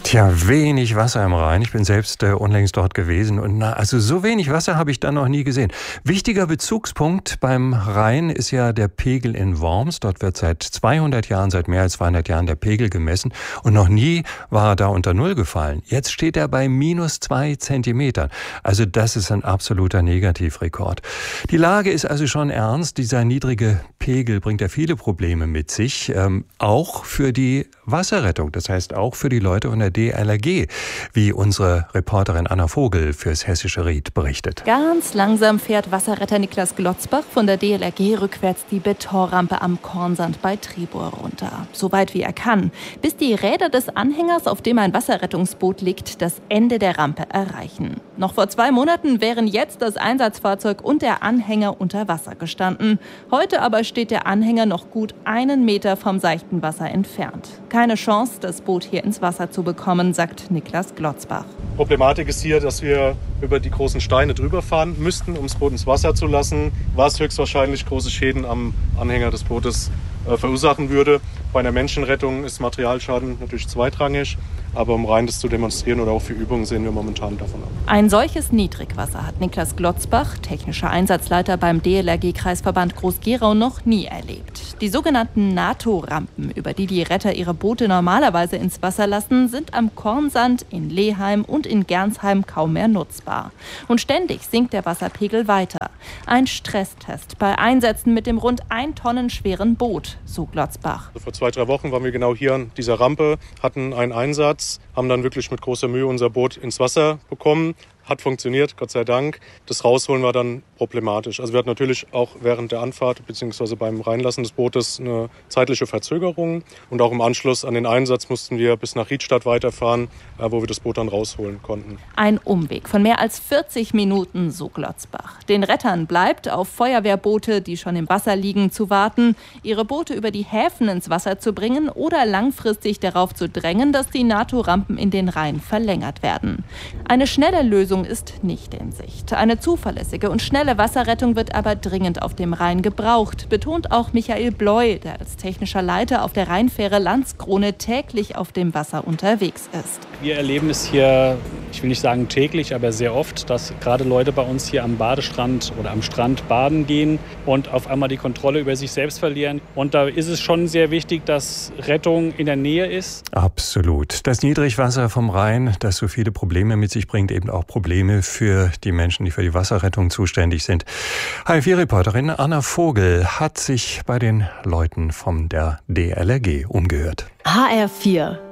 Tja, wenig Wasser im Rhein. Ich bin selbst unlängst dort gewesen und also so wenig Wasser habe ich da noch nie gesehen. Wichtiger Bezugspunkt beim Rhein ist ja der Pegel in Worms. Dort wird seit mehr als 200 Jahren der Pegel gemessen und noch nie war er da unter Null gefallen. Jetzt steht er bei -2 Zentimetern. Also das ist ein absoluter Negativrekord. Die Lage ist also schon ernst. Dieser niedrige Pegel bringt ja viele Probleme mit sich, auch für die Wasserrettung. Das heißt auch für die Leute unter DLRG, wie unsere Reporterin Anna Vogel fürs Hessische Ried berichtet. Ganz langsam fährt Wasserretter Niklas Glotzbach von der DLRG rückwärts die Betonrampe am Kornsand bei Tribur runter. So weit wie er kann, bis die Räder des Anhängers, auf dem ein Wasserrettungsboot liegt, das Ende der Rampe erreichen. Noch vor 2 Monaten wären jetzt das Einsatzfahrzeug und der Anhänger unter Wasser gestanden. Heute aber steht der Anhänger noch gut 1 Meter vom seichten Wasser entfernt. Keine Chance, das Boot hier ins Wasser zu bekommen, sagt Niklas Glotzbach. Problematik ist hier, dass wir über die großen Steine drüber fahren müssten, um das Boot ins Wasser zu lassen, was höchstwahrscheinlich große Schäden am Anhänger des Bootes verursachen würde. Bei einer Menschenrettung ist Materialschaden natürlich zweitrangig, aber um rein das zu demonstrieren oder auch für Übungen sehen wir momentan davon ab. Ein solches Niedrigwasser hat Niklas Glotzbach, technischer Einsatzleiter beim DLRG-Kreisverband Groß-Gerau, noch nie erlebt. Die sogenannten NATO-Rampen, über die die Retter ihre Boote normalerweise ins Wasser lassen, sind am Kornsand, in Leheim und in Gernsheim kaum mehr nutzbar. Und ständig sinkt der Wasserpegel weiter. Ein Stresstest bei Einsätzen mit dem rund 1 Tonnen schweren Boot, so Glotzbach. Vor 2-3 Wochen waren wir genau hier an dieser Rampe, hatten einen Einsatz, haben dann wirklich mit großer Mühe unser Boot ins Wasser bekommen. Hat funktioniert, Gott sei Dank. Das Rausholen war dann problematisch. Also wir hatten natürlich auch während der Anfahrt bzw. beim Reinlassen des Bootes eine zeitliche Verzögerung. Und auch im Anschluss an den Einsatz mussten wir bis nach Riedstadt weiterfahren, wo wir das Boot dann rausholen konnten. Ein Umweg von mehr als 40 Minuten, so Glotzbach. Den Rettern bleibt, auf Feuerwehrboote, die schon im Wasser liegen, zu warten, ihre Boote über die Häfen ins Wasser zu bringen oder langfristig darauf zu drängen, dass die NATO-Rampen in den Rhein verlängert werden. Eine schnelle Lösung ist nicht in Sicht. Eine zuverlässige und schnelle Wasserrettung wird aber dringend auf dem Rhein gebraucht, betont auch Michael Bleu, der als technischer Leiter auf der Rheinfähre Landskrone täglich auf dem Wasser unterwegs ist. Wir erleben es hier, ich will nicht sagen täglich, aber sehr oft, dass gerade Leute bei uns hier am Badestrand oder am Strand baden gehen und auf einmal die Kontrolle über sich selbst verlieren. Und da ist es schon sehr wichtig, dass Rettung in der Nähe ist. Absolut. Das Niedrigwasser vom Rhein, das so viele Probleme mit sich bringt, eben auch Probleme für die Menschen, die für die Wasserrettung zuständig sind. HFI-Reporterin Anna Vogel hat sich bei den Leuten von der DLRG umgehört. HR4